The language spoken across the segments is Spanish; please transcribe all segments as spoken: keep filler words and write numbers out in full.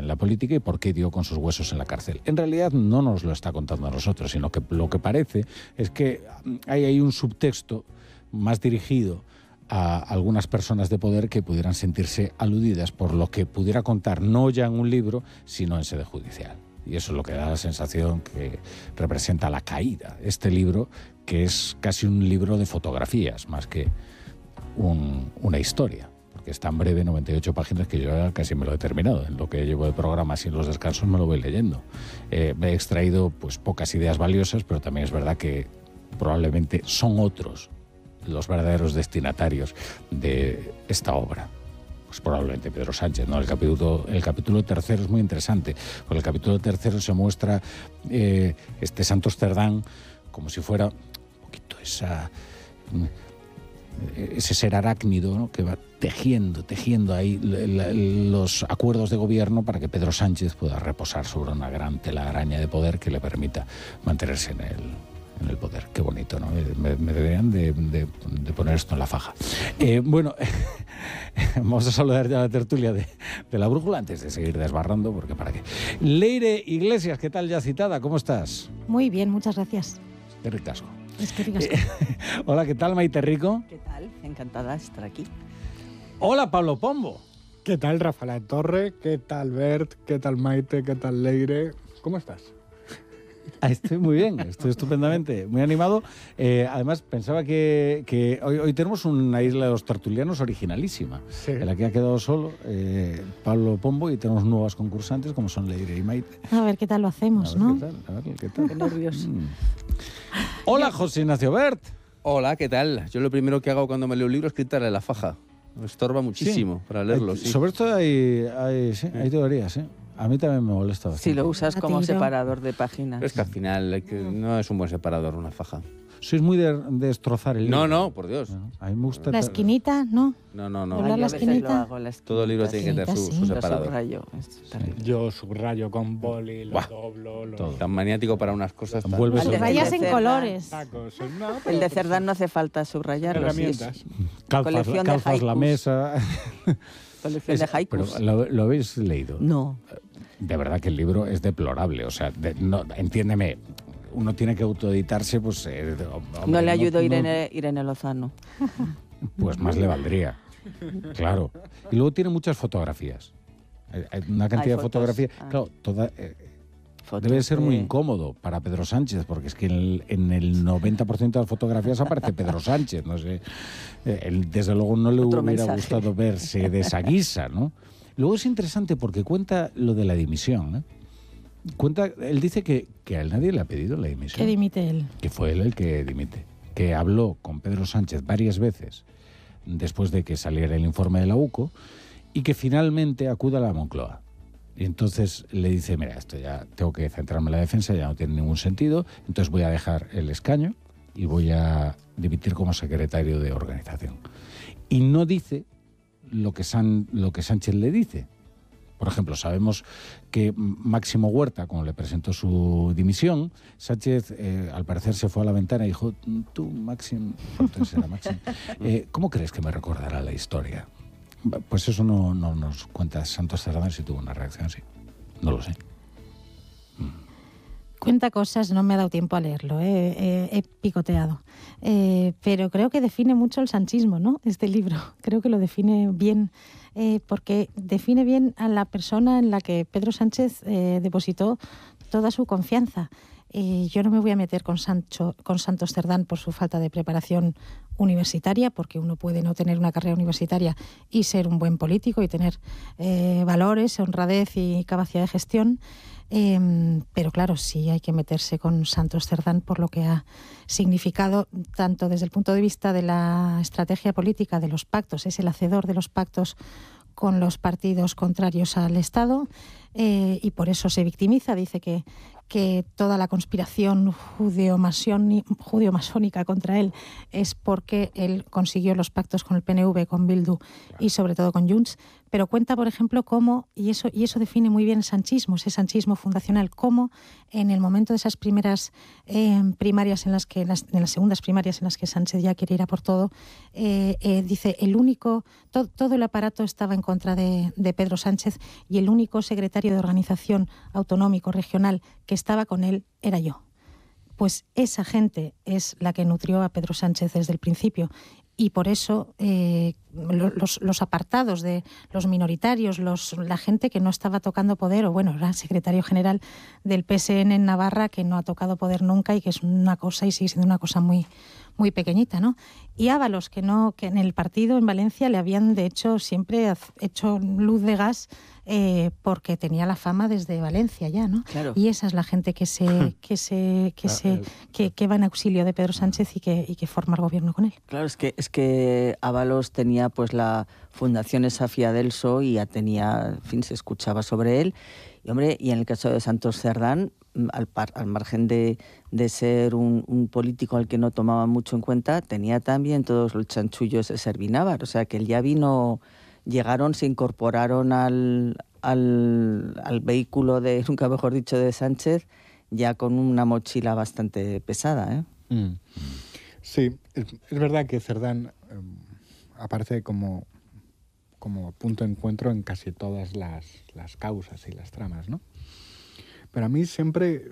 la política y por qué dio con sus huesos en la cárcel. En realidad no nos lo está contando a nosotros, sino que lo que parece es que hay ahí un subtexto más dirigido a algunas personas de poder que pudieran sentirse aludidas por lo que pudiera contar, no ya en un libro, sino en sede judicial. Y eso es lo que da la sensación que representa la caída. Este libro, que es casi un libro de fotografías, más que un, una historia, porque es tan breve, noventa y ocho páginas, que yo ya casi me lo he terminado. En lo que llevo de programa, sin los descansos, me lo voy leyendo. Eh, me he extraído pues pocas ideas valiosas, pero también es verdad que probablemente son otros los verdaderos destinatarios de esta obra. Pues probablemente Pedro Sánchez, ¿no? El capítulo, el capítulo tercero es muy interesante, porque el capítulo tercero se muestra eh, este Santos Cerdán como si fuera un poquito esa, ese ser arácnido, ¿no? Que va tejiendo, tejiendo ahí la, la, los acuerdos de gobierno para que Pedro Sánchez pueda reposar sobre una gran telaraña de poder que le permita mantenerse en el en el poder. Qué bonito, ¿no? Me, me deberían de, de, de poner esto en la faja. Eh, bueno, vamos a saludar ya a la tertulia de, de la brújula antes de seguir desbarrando, porque para qué. Leire Iglesias, ¿qué tal ya citada? ¿Cómo estás? Muy bien, muchas gracias. Qué ricasco. Es que ricasco. Eh, hola, ¿qué tal, Maite Rico? ¿Qué tal? Encantada de estar aquí. Hola, Pablo Pombo. ¿Qué tal, Rafael Torre? ¿Qué tal, Bert? ¿Qué tal, Maite? ¿Qué tal, Leire? ¿Cómo estás? Estoy muy bien, estoy estupendamente, muy animado. Eh, además, pensaba que, que hoy, hoy tenemos una isla de los tertulianos originalísima, sí, en la que ha quedado solo eh, Pablo Pombo, y tenemos nuevas concursantes como son Leire y Maite. A ver qué tal lo hacemos, a ver, ¿no? ¿Qué tal? A ver, ¿qué tal? Qué nervioso. Mm. Hola, José Ignacio Bert. Hola, ¿qué tal? Yo lo primero que hago cuando me leo un libro es quitarle la faja. Me estorba muchísimo sí. para leerlo. Hay, sí. Sobre esto hay, hay, sí, hay teorías, ¿eh? A mí también me molesta bastante. Si lo usas como separador de páginas. Pero es que al final que no es un buen separador una faja. Sois muy de, de destrozar el libro. No, no, por Dios. No, a mí me gusta... La esquinita, ¿no? No, no, no. ¿Doblar la esquinita? La Todo libro tiene que tener su, sí. su separador. Subrayo. Sí. Yo subrayo con boli, lo Buah. doblo... Lo... Todo. Tan maniático para unas cosas. Tan... Vuelves el de rayas en colores. Tacos, no, el de Cerdán no hace falta subrayarlo. Herramientas. Sí, calzas colección calzas de la mesa. Colección es, de haikus. Pero, ¿lo, ¿Lo habéis leído? No. De verdad que el libro es deplorable. O sea, de, no, entiéndeme, uno tiene que autoeditarse, pues... Eh, hombre, no le ayudó no, Irene, Irene Lozano. Pues más le valdría, claro. Y luego tiene muchas fotografías. Hay una cantidad de fotografías. Ah. Claro, toda... Eh, debe ser muy incómodo para Pedro Sánchez, porque es que en el, en el noventa por ciento de las fotografías aparece Pedro Sánchez, no sé. Eh, él, desde luego no le Otro hubiera mensaje. gustado verse de esa guisa, ¿no? Luego es interesante porque cuenta lo de la dimisión, ¿eh? Cuenta, él dice que, que a él nadie le ha pedido la dimisión. Que dimite él. Que fue él el que dimite. Que habló con Pedro Sánchez varias veces después de que saliera el informe de la U C O y que finalmente acude a la Moncloa. Y entonces le dice, mira, esto ya tengo que centrarme en la defensa, ya no tiene ningún sentido, entonces voy a dejar el escaño y voy a dimitir como secretario de organización. Y no dice lo que, San, lo que Sánchez le dice. Por ejemplo, sabemos que Máximo Huerta, cuando le presentó su dimisión, Sánchez, eh, al parecer, se fue a la ventana y dijo, tú, Máximo, entonces era Máximo, eh, ¿cómo crees que me recordará la historia? Pues eso no, no nos cuenta Santos Cerdán, si tuvo una reacción así. No lo sé. Cuenta cosas, no me ha dado tiempo a leerlo, eh, eh, he picoteado. Eh, pero creo que define mucho el sanchismo, ¿no? Este libro. Creo que lo define bien, eh, porque define bien a la persona en la que Pedro Sánchez eh, depositó toda su confianza. Eh, yo no me voy a meter con, Sancho, con Santos Cerdán por su falta de preparación universitaria, porque uno puede no tener una carrera universitaria y ser un buen político y tener eh, valores, honradez y capacidad de gestión. Eh, pero claro, sí hay que meterse con Santos Cerdán por lo que ha significado tanto desde el punto de vista de la estrategia política de los pactos, es el hacedor de los pactos con los partidos contrarios al Estado, eh, y por eso se victimiza, dice que, que toda la conspiración judeo-masónica contra él es porque él consiguió los pactos con el P N V, con Bildu y sobre todo con Junts, pero cuenta, por ejemplo, cómo, y eso, y eso define muy bien el sanchismo, ese sanchismo fundacional, cómo en el momento de esas primeras eh, primarias, en las que, en las, en las segundas primarias en las que Sánchez ya quiere ir a por todo, eh, eh, dice, el único, to, todo el aparato estaba en contra de, de Pedro Sánchez y el único secretario Ministerio de Organización Autonómico Regional que estaba con él era yo. Pues esa gente es la que nutrió a Pedro Sánchez desde el principio. Y por eso eh, los, los apartados de los minoritarios, los, la gente que no estaba tocando poder, o bueno, era secretario general del P S N en Navarra, que no ha tocado poder nunca y que es una cosa y sigue siendo una cosa muy, muy pequeñita, ¿no? Y Ábalos, que no, que en el partido en Valencia le habían de hecho siempre hecho luz de gas eh, porque tenía la fama desde Valencia ya, ¿no? Claro. Y esa es la gente que se, que se, que se, que, que va en auxilio de Pedro Sánchez y que, y que forma el gobierno con él. Claro, es que es que Ábalos tenía pues la Fundación esa Fiadelso y ya tenía, en fin, se escuchaba sobre él. Y hombre, y en el caso de Santos Cerdán, al, par, al margen de, de ser un, un político al que no tomaba mucho en cuenta, tenía también todos los chanchullos de Servinávar. O sea, que él ya vino, llegaron, se incorporaron al, al, al vehículo de, nunca mejor dicho, de Sánchez, ya con una mochila bastante pesada, ¿eh? Mm. Sí, es, es verdad que Cerdán eh, aparece como, como punto de encuentro en casi todas las, las causas y las tramas, ¿no? Pero a mí siempre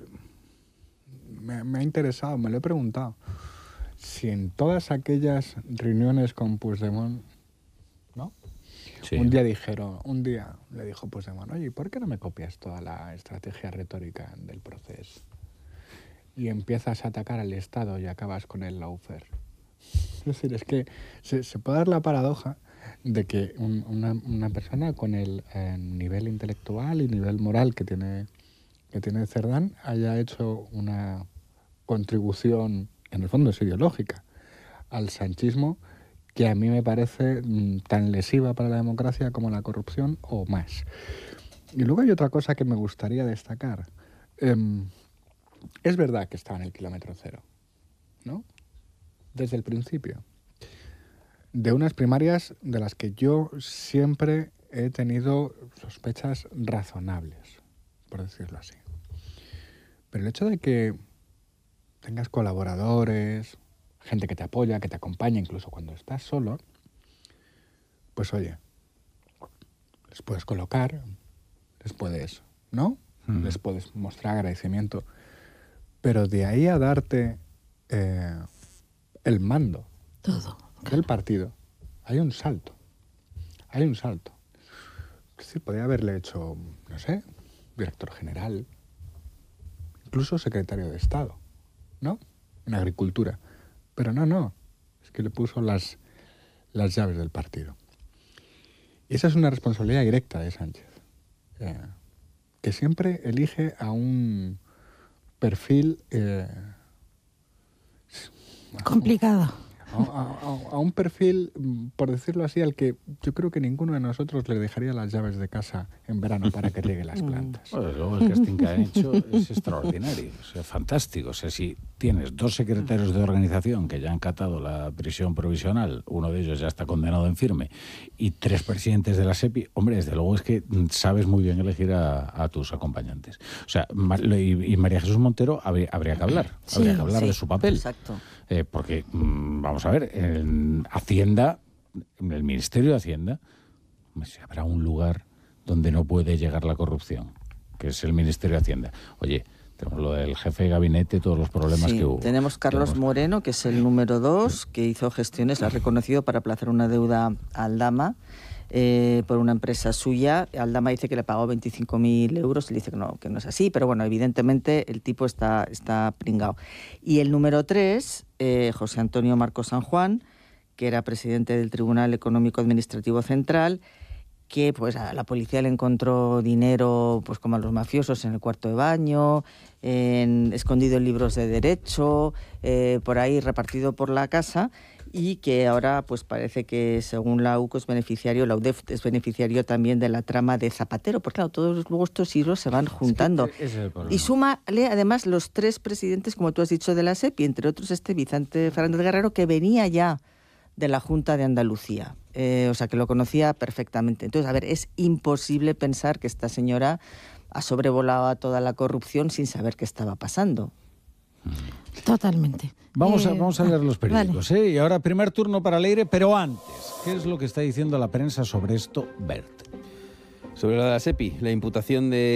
me, me ha interesado, me lo he preguntado, si en todas aquellas reuniones con Puigdemont, ¿no? Sí. Un día dijeron, un día le dijo Puigdemont, oye, ¿por qué no me copias toda la estrategia retórica del proceso? Y empiezas a atacar al Estado y acabas con el lawfare. Es decir, es que se, se puede dar la paradoja de que un, una, una persona con el eh, nivel intelectual y nivel moral que tiene, que tiene Cerdán haya hecho una contribución, en el fondo es ideológica, al sanchismo, que a mí me parece mm, tan lesiva para la democracia como la corrupción o más. Y luego hay otra cosa que me gustaría destacar. Eh, Es verdad que estaba en el kilómetro cero, ¿no? Desde el principio. De unas primarias de las que yo siempre he tenido sospechas razonables, por decirlo así. Pero el hecho de que tengas colaboradores, gente que te apoya, que te acompaña, incluso cuando estás solo, pues oye, les puedes colocar, les puedes, ¿no? Mm. Les puedes mostrar agradecimiento. Pero de ahí a darte eh, el mando Todo, claro. del partido, hay un salto. Hay un salto. Es decir, podría haberle hecho, no sé, director general, incluso secretario de Estado, ¿no? En Agricultura. Pero no, no. Es que le puso las, las llaves del partido. Y esa es una responsabilidad directa de Sánchez, eh, que siempre elige a un perfil eh, complicado. A, a, a un perfil, por decirlo así, al que yo creo que ninguno de nosotros le dejaría las llaves de casa en verano para que riegue las plantas. Bueno, luego el casting que han hecho es extraordinario, o sea, fantástico. O sea, si tienes dos secretarios de organización que ya han catado la prisión provisional, uno de ellos ya está condenado en firme, y tres presidentes de la SEPI, hombre, desde luego es que sabes muy bien elegir a, a tus acompañantes. O sea, y, y María Jesús Montero habría, habría que hablar, sí, habría que hablar sí, de su papel. Exacto. Eh, porque, mmm, vamos a ver, en Hacienda, en el Ministerio de Hacienda, habrá un lugar donde no puede llegar la corrupción, que es el Ministerio de Hacienda. Oye, tenemos lo del jefe de gabinete, todos los problemas sí, que hubo. Tenemos Carlos tenemos... Moreno, que es el número dos, que hizo gestiones, la ha reconocido para aplazar una deuda a Aldama, Eh, por una empresa suya. Aldama dice que le pagó veinticinco mil euros, y le dice que no, que no es así, pero bueno, evidentemente el tipo está, está pringado. Y el número tres, eh, José Antonio Marcos San Juan, que era presidente del Tribunal Económico Administrativo Central, que pues a la policía le encontró dinero, pues como a los mafiosos, en el cuarto de baño, en, escondido en libros de derecho, eh, por ahí repartido por la casa, y que ahora pues parece que según la U C O es beneficiario, la U D E F es beneficiario también de la trama de Zapatero, porque claro, todos luego estos hilos se van juntando. Es que ese es el problema. Y súmale además los tres presidentes, como tú has dicho, de la SEPI, entre otros este Vicente Fernández Guerrero, que venía ya de la Junta de Andalucía, eh, o sea que lo conocía perfectamente. Entonces, a ver, es imposible pensar que esta señora ha sobrevolado a toda la corrupción sin saber qué estaba pasando. Totalmente. Vamos, eh, a, vamos a leer los periódicos, vale. ¿eh? Y ahora primer turno para Leire, pero antes, ¿qué es lo que está diciendo la prensa sobre esto, Bert? Sobre lo de la SEPI, la imputación de